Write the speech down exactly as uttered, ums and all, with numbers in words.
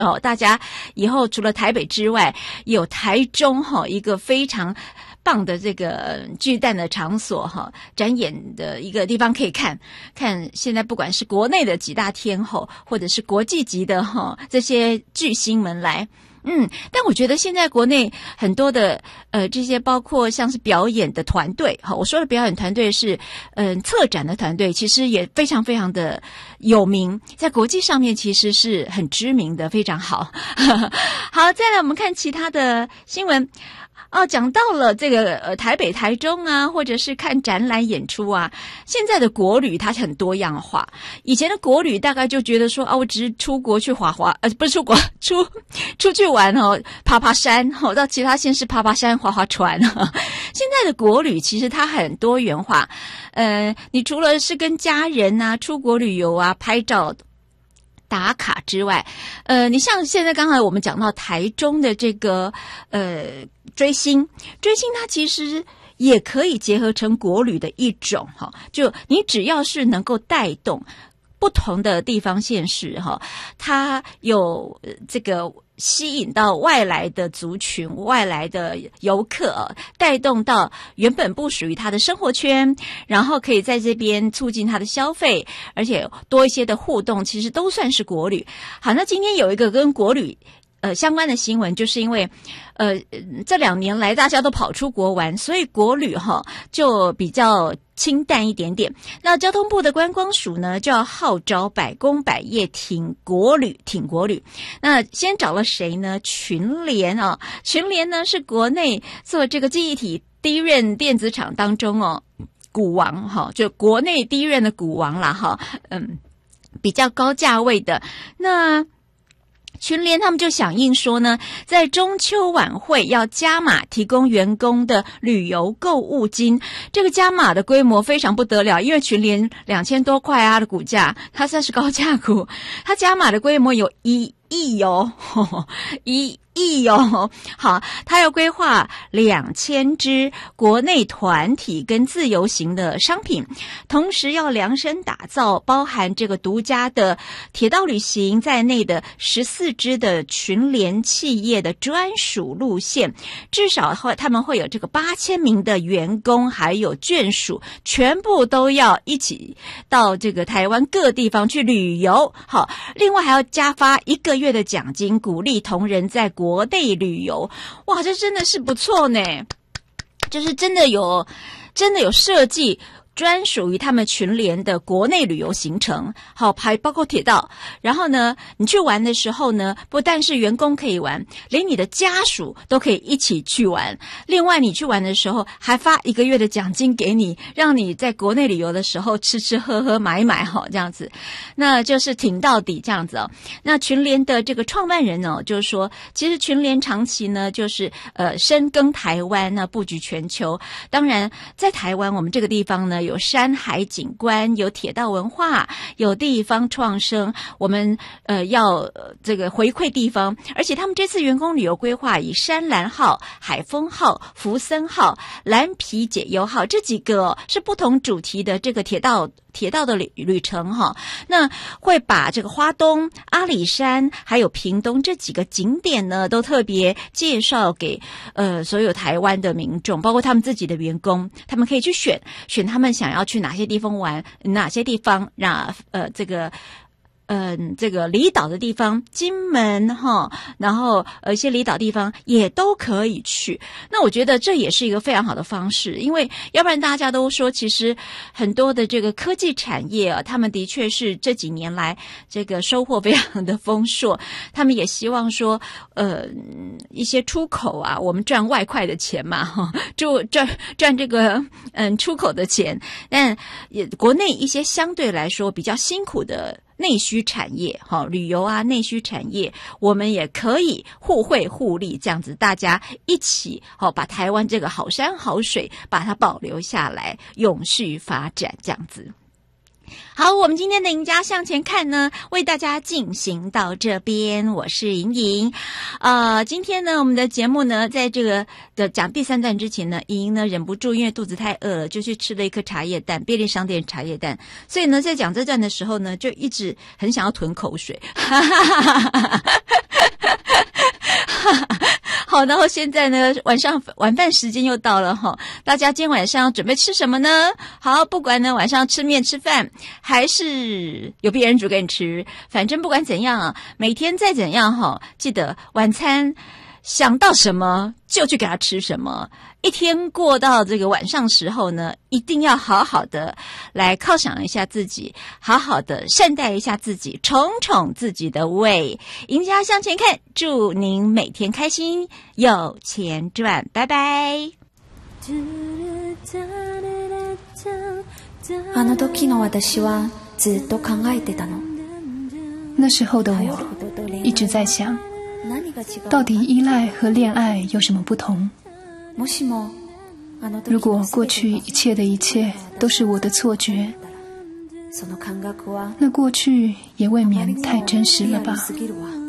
哦，大家以后除了台北之外，有台中哈、哦、一个非常棒的这个巨蛋的场所哈，展演的一个地方可以看看。现在不管是国内的几大天后，或者是国际级的哈这些巨星们来。嗯，但我觉得现在国内很多的呃这些包括像是表演的团队，好，我说的表演团队是嗯、呃、策展的团队，其实也非常非常的有名，在国际上面其实是很知名的，非常好。好，再来我们看其他的新闻。哦，讲到了这个呃台北、台中啊，或者是看展览演出啊，现在的国旅它很多样化。以前的国旅大概就觉得说啊，我只是出国去滑滑，呃，不是出国出出去玩哦，爬爬山哦，到其他县市爬爬山、滑滑船。现在的国旅其实它很多元化，呃，你除了是跟家人啊出国旅游啊拍照打卡之外，呃，你像现在刚才我们讲到台中的这个呃追星，追星它其实也可以结合成国旅的一种哈，就你只要是能够带动不同的地方县市哈，它有这个吸引到外来的族群、外来的游客，带动到原本不属于他的生活圈，然后可以在这边促进他的消费，而且多一些的互动，其实都算是国旅。好，那今天有一个跟国旅呃相关的新闻，就是因为呃这两年来大家都跑出国玩，所以国旅哈就比较清淡一点点。那交通部的观光署呢，就要号召百工百业挺国旅，挺国旅。那先找了谁呢？群联啊，群联呢是国内做这个记忆体第一任电子厂当中哦，股王哈，就国内第一任的股王啦哈，嗯，比较高价位的那。群联他们就响应说呢，在中秋晚会要加码提供员工的旅游购物金，这个加码的规模非常不得了，因为群联两千多块啊的股价，它算是高价股，它加码的规模有一亿哦，呵呵一亿哦，好，他要规划两千支国内团体跟自由行的商品，同时要量身打造包含这个独家的铁道旅行在内的十四支的群联企业的专属路线，至少会他们会有这个八千名的员工还有眷属，全部都要一起到这个台湾各地方去旅游。好，另外还要加发一个月的奖金，鼓励同仁在国内旅游。哇，这真的是不错呢，就是真的有真的有设计专属于他们群联的国内旅游行程，好，还包括铁道。然后呢，你去玩的时候呢，不但是员工可以玩，连你的家属都可以一起去玩。另外，你去玩的时候还发一个月的奖金给你，让你在国内旅游的时候吃吃喝喝买买好这样子，那就是挺到底这样子哦。那群联的这个创办人哦，就是说，其实群联长期呢，就是呃深耕台湾，那布局全球。当然，在台湾我们这个地方呢，有山海景观，有铁道文化，有地方创生，我们呃要、呃、这个回馈地方。而且他们这次员工旅游规划以山兰号、海丰号、福森号、蓝皮解忧号这几个、哦、是不同主题的这个铁道铁道的旅旅程哈，那会把这个花东、阿里山还有屏东这几个景点呢，都特别介绍给呃所有台湾的民众，包括他们自己的员工，他们可以去选选他们想要去哪些地方玩，哪些地方让呃这个。嗯，这个离岛的地方，金门哈，然后呃一些离岛地方也都可以去。那我觉得这也是一个非常好的方式，因为要不然大家都说，其实很多的这个科技产业啊，他们的确是这几年来这个收获非常的丰硕，他们也希望说，呃，一些出口啊，我们赚外快的钱嘛，哈，就赚赚这个嗯出口的钱，但也国内一些相对来说比较辛苦的内需产业，哈，旅游啊，内需产业，我们也可以互惠互利，这样子大家一起，好，把台湾这个好山好水，把它保留下来，永续发展，这样子。 好，我们今天的赢家向前看呢，为大家进行到这边，我是莹莹。呃，今天呢，我们的节目呢，在这个的讲第三段之前呢，莹莹呢忍不住，因为肚子太饿了，就去吃了一颗茶叶蛋，便利商店茶叶蛋。所以呢，在讲这段的时候呢，就一直很想要吞口水。好，然后现在呢，晚上晚饭时间又到了哈，大家今天晚上要准备吃什么呢？好，不管呢晚上吃面吃饭，还是有别人煮给你吃，反正不管怎样啊，每天再怎样哈，记得晚餐想到什么就去给他吃什么。一天过到这个晚上时候呢，一定要好好的来犒赏一下自己，好好的善待一下自己，宠宠自己的胃。赢家向前看，祝您每天开心，有钱赚，拜拜。 あの時の私はずっと考えてたの。 那时候的我一直在想，到底依赖和恋爱有什么不同？如果过去一切的一切都是我的错觉，那过去也未免太真实了吧。